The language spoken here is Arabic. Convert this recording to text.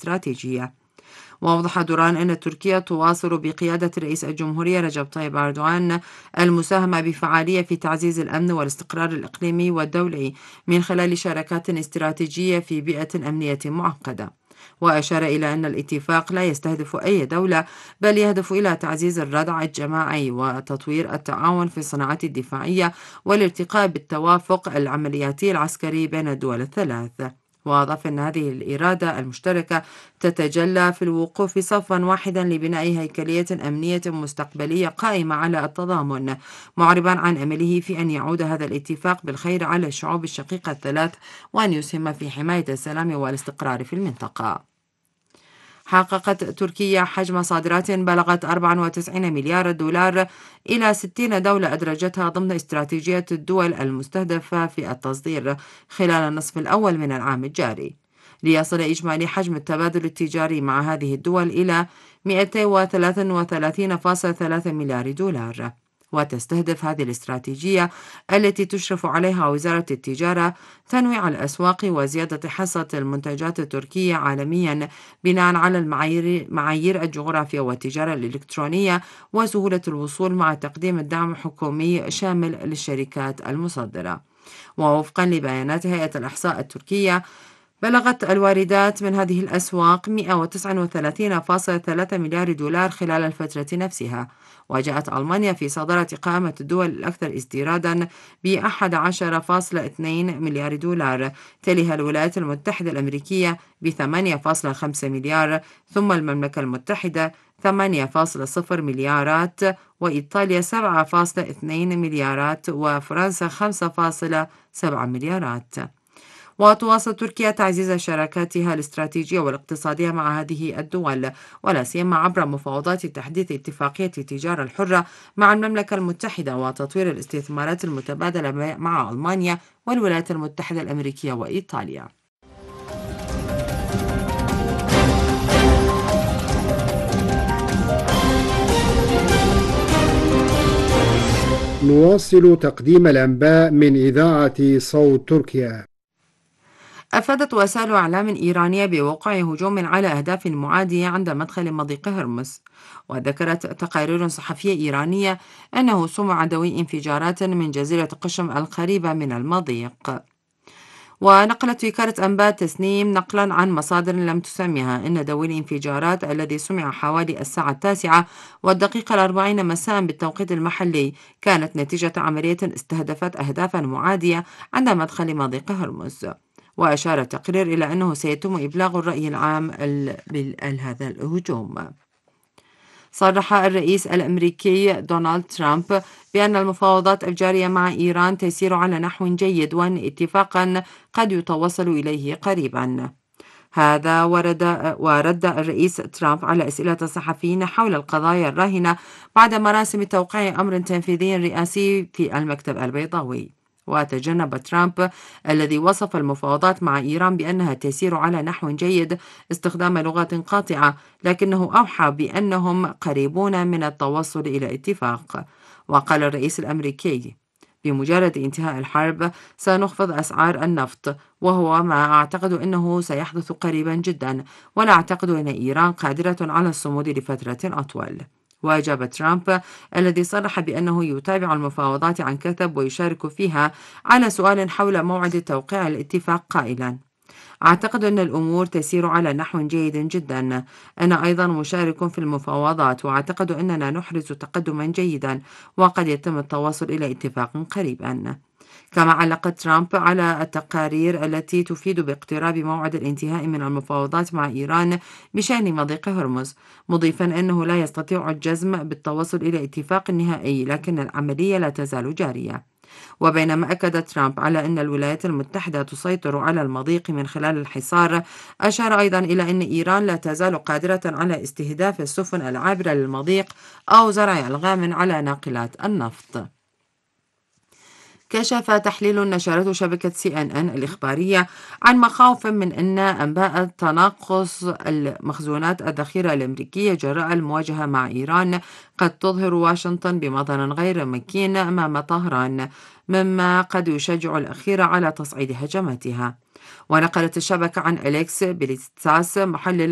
الاستراتيجية. وأوضح دوران أن تركيا تواصل بقيادة رئيس الجمهورية رجب طيب أردوغان المساهمة بفعالية في تعزيز الأمن والاستقرار الإقليمي والدولي من خلال شراكات استراتيجية في بيئة أمنية معقدة. وأشار إلى أن الاتفاق لا يستهدف أي دولة، بل يهدف إلى تعزيز الردع الجماعي وتطوير التعاون في الصناعات الدفاعية والارتقاء بالتوافق العملياتي العسكري بين الدول الثلاث. وأضاف أن هذه الإرادة المشتركة تتجلى في الوقوف صفا واحدا لبناء هيكلية أمنية مستقبلية قائمة على التضامن، معربا عن أمله في أن يعود هذا الاتفاق بالخير على الشعوب الشقيقة الثلاث وأن يسهم في حماية السلام والاستقرار في المنطقة. حققت تركيا حجم صادرات بلغت 94 مليار دولار إلى 60 دولة أدرجتها ضمن استراتيجية الدول المستهدفة في التصدير خلال النصف الأول من العام الجاري، ليصل إجمالي حجم التبادل التجاري مع هذه الدول إلى 233.3 مليار دولار. وتستهدف هذه الاستراتيجية التي تشرف عليها وزارة التجارة تنويع الأسواق وزيادة حصة المنتجات التركية عالميا بناء على معايير الجغرافيا والتجارة الإلكترونية وسهولة الوصول مع تقديم الدعم الحكومي شامل للشركات المصدرة. ووفقا لبيانات هيئة الإحصاء التركية، بلغت الواردات من هذه الأسواق 139.3 مليار دولار خلال الفترة نفسها، وجاءت ألمانيا في صدارة قائمة الدول الأكثر ازديادا ب11.2 مليار دولار، تليها الولايات المتحدة الأمريكية ب8.5 مليار، ثم المملكة المتحدة 8.0 مليارات، وإيطاليا 7.2 مليارات، وفرنسا 5.7 مليارات. وتواصل تركيا تعزيز شراكاتها الاستراتيجية والاقتصادية مع هذه الدول، ولا سيما عبر مفاوضات تحديث اتفاقية التجارة الحرة مع المملكة المتحدة وتطوير الاستثمارات المتبادلة مع ألمانيا والولايات المتحدة الأمريكية وإيطاليا. نواصل تقديم الأنباء من إذاعة صوت تركيا. أفادت وسائل إعلام إيرانية بوقوع هجوم على أهداف معادية عند مدخل مضيق هرمز، وذكرت تقارير صحفية إيرانية أنه سمع دوي انفجارات من جزيرة قشم القريبة من المضيق. ونقلت وكالة أنباء تسنيم نقلا عن مصادر لم تسمها أن دوي الانفجارات الذي سمع حوالي الساعة 9:40 مساء بالتوقيت المحلي كانت نتيجة عملية استهدفت أهدافا معادية عند مدخل مضيق هرمز. وأشار التقرير إلى أنه سيتم إبلاغ الرأي العام بهذا الهجوم. صرح الرئيس الأمريكي دونالد ترامب بأن المفاوضات الجارية مع إيران تسير على نحو جيد وأن اتفاقا قد يتوصل إليه قريبا. هذا ورد الرئيس ترامب على أسئلة الصحفيين حول القضايا الراهنة بعد مراسم توقيع أمر تنفيذي رئاسي في المكتب البيضاوي. وتجنب ترامب الذي وصف المفاوضات مع إيران بأنها تسير على نحو جيد استخدام لغات قاطعة، لكنه أوحى بأنهم قريبون من التوصل إلى اتفاق. وقال الرئيس الأمريكي: بمجرد انتهاء الحرب سنخفض أسعار النفط، وهو ما أعتقد أنه سيحدث قريبا جدا، ولا أعتقد أن إيران قادرة على الصمود لفترة أطول. وأجاب ترامب الذي صرح بأنه يتابع المفاوضات عن كثب ويشارك فيها على سؤال حول موعد توقيع الاتفاق قائلا: أعتقد أن الأمور تسير على نحو جيد جدا. أنا أيضا مشارك في المفاوضات، وأعتقد أننا نحرز تقدما جيدا وقد يتم التوصل إلى اتفاق قريبا. كما علق ترامب على التقارير التي تفيد باقتراب موعد الانتهاء من المفاوضات مع إيران بشأن مضيق هرمز، مضيفا أنه لا يستطيع الجزم بالتوصل إلى اتفاق نهائي، لكن العملية لا تزال جارية. وبينما أكد ترامب على أن الولايات المتحدة تسيطر على المضيق من خلال الحصار، أشار أيضا إلى أن إيران لا تزال قادرة على استهداف السفن العابرة للمضيق أو زرع ألغام على ناقلات النفط. كشف تحليل نشرته شبكة CNN الإخبارية عن مخاوف من أن أنباء تناقص المخزونات الذخيرة الأمريكية جراء المواجهة مع إيران قد تظهر واشنطن بمظهر غير مكين أمام طهران، مما قد يشجع الأخيرة على تصعيد هجماتها. ونقلت الشبكة عن أليكس بليتساس محلل